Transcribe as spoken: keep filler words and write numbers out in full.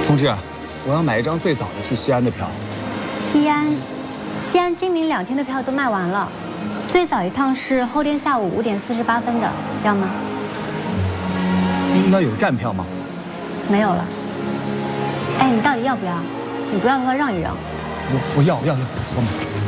同志，我要买一张最早的去西安的票。 西安，西安今明两天的票都卖完了，最早一趟是后天下午五点四十八分的，要吗？ 那有站票吗？ 没有了。哎，你到底要不要？你不要的话让一让。 我我要要要，我买。